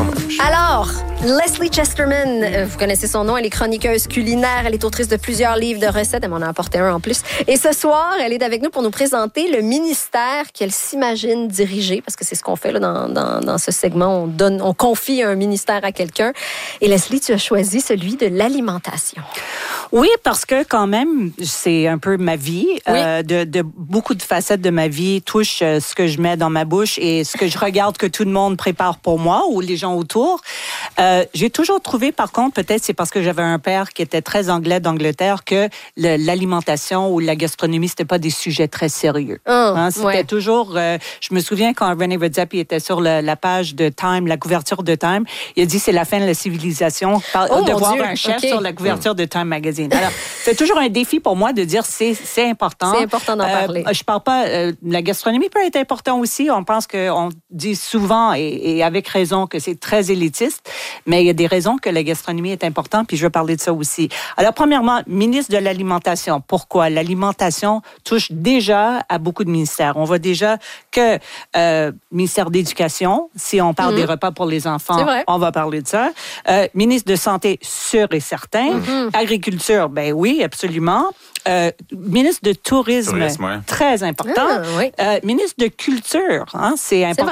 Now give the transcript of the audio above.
quand même. Alors, Leslie Chesterman, vous connaissez son nom, elle est chroniqueuse culinaire, elle est autrice de plusieurs livres de recettes, elle m'en a apporté un en plus. Et ce soir, elle est avec nous pour nous présenter le ministère qu'elle s'imagine diriger, parce que c'est ce qu'on fait là, dans ce segment, on confie un ministère à quelqu'un. Et Leslie, tu as choisi celui de l'alimentation. Oui, parce que quand même, c'est un peu ma vie. Oui. De beaucoup de facettes de ma vie touchent ce que je mets dans ma bouche et ce que je regarde que tout le monde prépare pour moi ou les gens autour. J'ai toujours trouvé, par contre, peut-être c'est parce que j'avais un père qui était très anglais d'Angleterre, que l'alimentation ou la gastronomie, c'était pas des sujets très sérieux. C'était toujours... je me souviens quand René Redzepi était sur la page de Time, la couverture de Time, il a dit c'est la fin de la civilisation de voir un chef sur la couverture de Time Magazine. Alors, c'est toujours un défi pour moi de dire c'est important. C'est important d'en parler. Je parle pas... la gastronomie peut être importante aussi. On pense qu'on dit souvent, et avec raison, que c'est très élitiste, mais il y a des raisons que la gastronomie est importante, puis je vais parler de ça aussi. Alors, premièrement, ministre de l'Alimentation. Pourquoi? L'alimentation touche déjà à beaucoup de ministères. On voit déjà que ministère d'Éducation, si on parle des repas pour les enfants, on va parler de ça. Ministre de Santé, sûr et certain. Agriculture, ben oui, absolument. Ministre de Tourisme, très important. Ministre de Culture, c'est important